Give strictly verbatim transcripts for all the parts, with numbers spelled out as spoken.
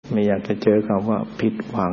ไม่อยากจะเจอคำว่าผิดหวัง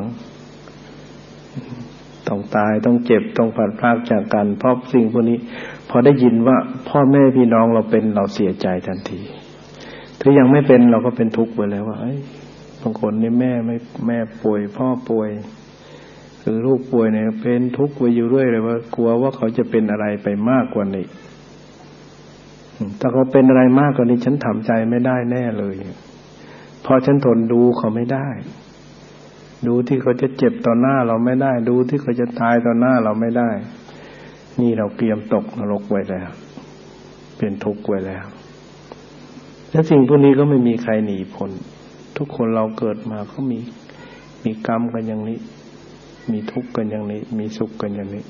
ต้องตายต้องเจ็บต้องพลัดพรากจากกันเพราะสิ่งพวกนี้พอได้ยินว่าพ่อแม่พี่น้องเราเป็นเราเสียใจทันทีถ้ายังไม่เป็นเราก็เป็นทุกข์ไปแล้วว่าบางคนนี่แม่ไม่แม่ป่วยพ่อป่วยหรือลูกป่วยเนี่ยเป็นทุกข์ไปอยู่เรื่อยเลยว่ากลัวว่าเขาจะเป็นอะไรไปมากกว่านี้ถ้าเขาเป็นอะไรมากกว่านี้ฉันทำใจไม่ได้แน่เลยเพราะฉันทนดูเขาไม่ได้ดูที่เขาจะเจ็บต่อหน้าเราไม่ได้ดูที่เขาจะตายต่อหน้าเราไม่ได้นี่เราเตรียมตกนรกไว้แล้วเป็นทุกข์ไว้แล้วและสิ่งพวกนี้ก็ไม่มีใครหนีพ้นทุกคนเราเกิดมาก็มีมีกรรมกันอย่างนี้มีทุกข์กันอย่างนี้มีสุขกันอย่างนี้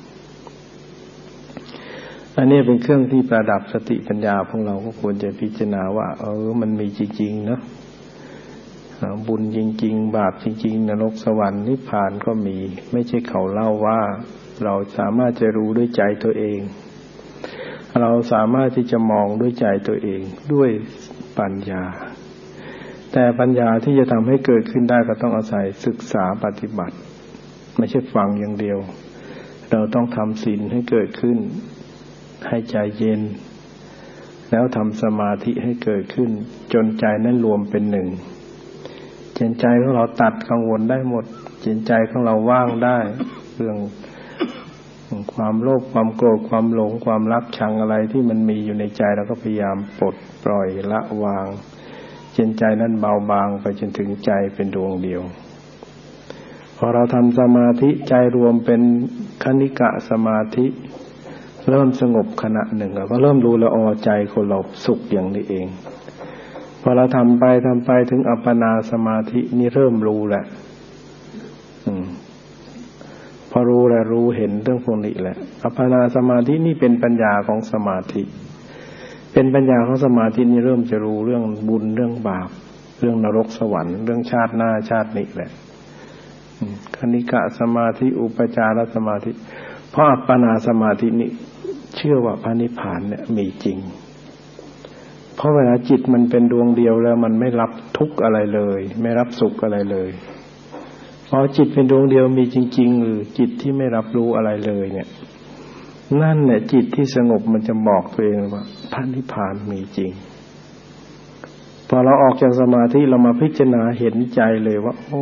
อันนี้เป็นเครื่องที่ประดับสติปัญญาของเราก็ควรจะพิจารณาว่าเออมันมีจริงๆเนาะบุญจริงๆบาปจริงๆนรกสวรรค์นิพพานก็มีไม่ใช่เขาเล่าว่าเราสามารถจะรู้ด้วยใจตัวเองเราสามารถที่จะมองด้วยใจตัวเองด้วยปัญญาแต่ปัญญาที่จะทำให้เกิดขึ้นได้ก็ต้องอาศัยศึกษาปฏิบัติไม่ใช่ฟังอย่างเดียวเราต้องทำศีลให้เกิดขึ้นให้ใจเย็นแล้วทำสมาธิให้เกิดขึ้นจนใจนั้นรวมเป็นหนึ่งจิตใจของเราตัดกังวลได้หมดจิตใจของเราว่างได้เรื่องความโลภความโกรธความหลงความรักชังอะไรที่มันมีอยู่ในใจเราก็พยายามปลดปล่อยละวางจิตใจนั้นเบาบางไปจนถึงใจเป็นดวงเดียวพอเราทำสมาธิใจรวมเป็นคณิกะสมาธิเริ่มสงบขณะหนึ่งเราก็เริ่มรู้ละออใจคนเราสุขอย่างนี้เองพอเราทำไปทำไปถึงอัปปนาสมาธินี่เริ่มรู้แหละอืมพอรู้แล้วรู้เห็นเรื่องพวกนี้แหละอัปปนาสมาธินี่เป็นปัญญาของสมาธิเป็นปัญญาของสมาธินี่เริ่มจะรู้เรื่องบุญเรื่องบาปเรื่องนรกสวรรค์เรื่องชาติหน้าชาตินี้แหละคณิกะสมาธิอุปจารสมาธิเพราะอัปปนาสมาธินี่เชื่อว่าพระนิพพานเนี่ยมีจริงเพราะเวลาจิตมันเป็นดวงเดียวแล้วมันไม่รับทุกข์อะไรเลยไม่รับสุขอะไรเลยพอจิตเป็นดวงเดียวมีจริงๆหรือจิตที่ไม่รับรู้อะไรเลยเนี่ยนั่นเนี่ยจิตที่สงบมันจะบอกตัวเองว่าพระนิพพานมีจริงพอเราออกจากสมาธิเรามาพิจารณาเห็นใจเลยว่าโอ้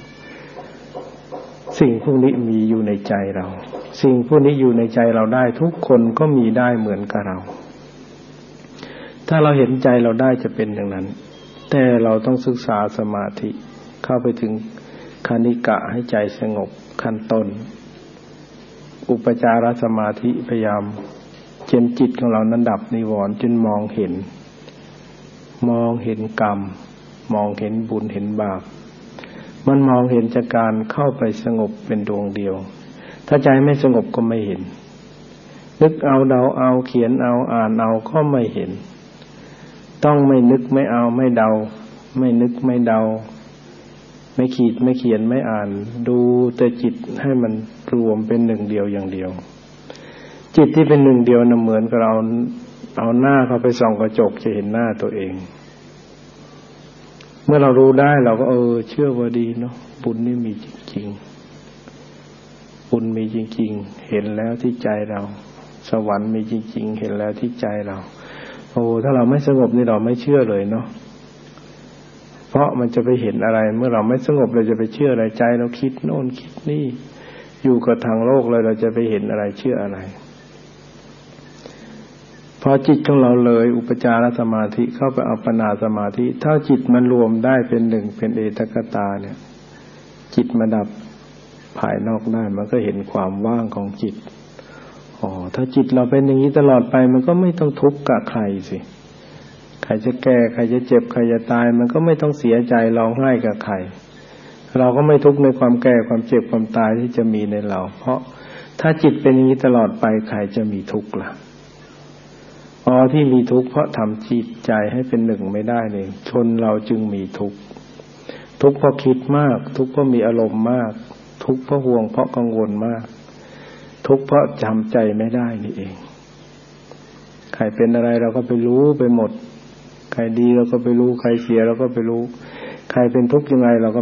สิ่งพวกนี้มีอยู่ในใจเราสิ่งพวกนี้อยู่ในใจเราได้ทุกคนก็มีได้เหมือนกับเราถ้าเราเห็นใจเราได้จะเป็นอย่างนั้นแต่เราต้องศึกษาสมาธิเข้าไปถึงคณิกะให้ใจสงบขั้นต้นอุปจารสมาธิพยายามเจนจิตของเรานั้นดับนิวรณ์จนมองเห็นมองเห็นกรรมมองเห็นบุญเห็นบาปมันมองเห็นจากการเข้าไปสงบเป็นดวงเดียวถ้าใจไม่สงบก็ไม่เห็นนึกเอาเดาเอาเขียนเอาอ่านเอาก็ไม่เห็นต้องไม่นึกไม่เอาไม่เดาไม่นึกไม่เดาไม่ขีดไม่เขียนไม่อ่านดูแต่จิตให้มันรวมเป็นหนึ่งเดียวอย่างเดียวจิตที่เป็นหนึ่งเดียวน่ะเหมือนกับเราเอาหน้าเข้าไปส่องกระจกจะเห็นหน้าตัวเองเมื่อเรารู้ได้เราก็เออเชื่อว่าดีเนาะบุญนี่มีจริงๆบุญมีจริงๆเห็นแล้วที่ใจเราสวรรค์มีจริงๆเห็นแล้วที่ใจเราโอ้ถ้าเราไม่สงบนี่เราไม่เชื่อเลยเนาะเพราะมันจะไปเห็นอะไรเมื่อเราไม่สงบเราจะไปเชื่ออะไรใจเราคิดโน่นคิดนี่อยู่กับทางโลกเลยเราจะไปเห็นอะไรเชื่ออะไรพอจิตของเราเลยอุปจารสมาธิเข้าไปอัปปนาสมาธิถ้าจิตมันรวมได้เป็นหนึ่งเป็นเอตกตาเนี่ยจิตมันดับภายนอกได้มันก็เห็นความว่างของจิตอ๋อถ้าจิตเราเป็นอย่างนี้ตลอดไปมันก็ไม่ต้องทุกข์กับใครสิใครจะแก่ใครจะเจ็บใครจะตายมันก็ไม่ต้องเสียใจร้องไห้กับใครเราก็ไม่ทุกข์ในความแก่ความเจ็บความตายที่จะมีในเราเพราะถ้าจิตเป็นอย่างนี้ตลอดไปใครจะมีทุกข์ล่ะอ๋อที่มีทุกข์เพราะทำจิตใจให้เป็นหนึ่งไม่ได้เลยชนเราจึงมีทุกข์ทุกข์เพราะคิดมากทุกข์เพราะมีอารมณ์มากทุกข์เพราะห่วงเพราะกังวลมากทุกข์เพราะจำใจไม่ได้นี่เองใครเป็นอะไรเราก็ไปรู้ไปหมดใครดีเราก็ไปรู้ใครเสียเราก็ไปรู้ใครเป็นทุกข์ยังไงเราก็